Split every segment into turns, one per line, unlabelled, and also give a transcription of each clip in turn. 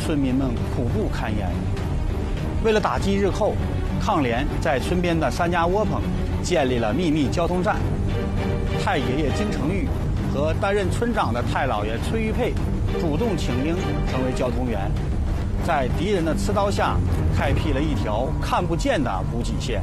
村民们苦不堪言。为了打击日寇，抗联在村边的3家窝棚建立了秘密交通站。太爷爷金成玉和担任村长的太老爷崔玉佩主动请缨成为交通员，在敌人的刺刀下开辟了一条看不见的补给线。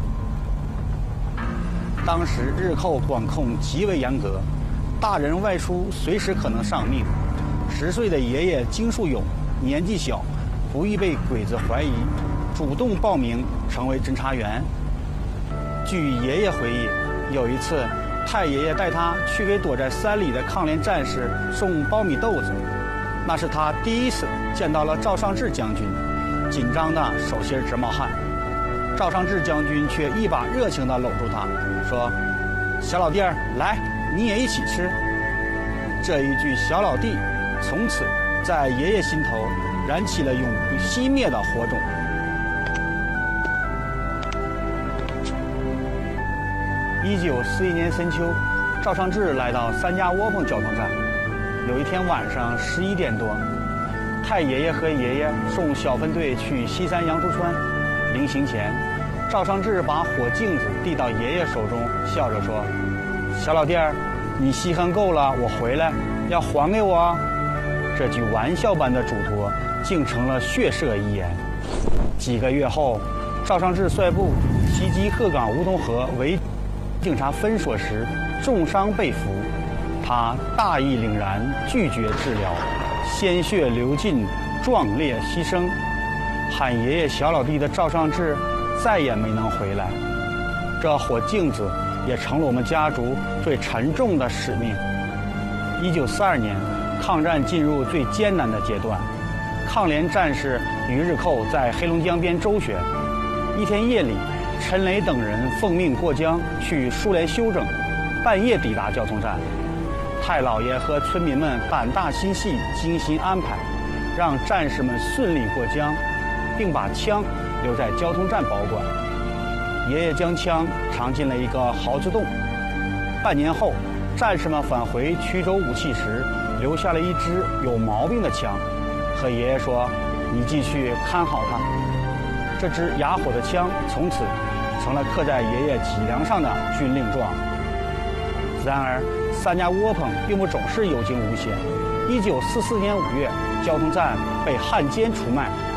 当时日寇管控极为严格，大人外出随时可能丧命。10岁的爷爷金树勇年纪小，不易被鬼子怀疑，主动报名成为侦察员。据爷爷回忆，有一次太爷爷带他去给躲在山里的抗联战士送苞米豆子，那是他第一次见到了赵尚志将军，紧张的手心直冒汗。赵尚志将军却一把热情地搂住他，说：“小老弟儿，来，你也一起吃。”这一句小老弟，从此在爷爷心头燃起了永不熄灭的火种。1941年深秋，赵尚志来到3家窝棚交通站。有一天晚上11点多，太爷爷和爷爷送小分队去西山杨树川。临行前，赵尚志把火镜子递到爷爷手中，笑着说：“小老弟儿，你稀罕够了，我回来要还给我啊。”这句玩笑般的嘱托，竟成了血色遗言。几个月后，赵尚志率部袭击鹤岗梧桐河围警察分所时，重伤被俘。他大义凛然，拒绝治疗，鲜血流尽，壮烈牺牲。喊爷爷小老弟的赵尚志再也没能回来。这火镜子也成了我们家族最沉重的使命。1942年，抗战进入最艰难的阶段，抗联战士与日寇在黑龙江边周旋。一天夜里，陈雷等人奉命过江去苏联休整，半夜抵达交通站。太老爷和村民们胆大心细，精心安排，让战士们顺利过江，并把枪留在交通站保管。爷爷将枪藏进了一个壕子洞。半年后，战士们返回衢州武器时，留下了一支有毛病的枪，和爷爷说：“你继续看好它。”这支哑火的枪从此成了刻在爷爷脊梁上的军令状。然而，3家窝棚并不总是有惊无险。1944年5月，交通站被汉奸出卖，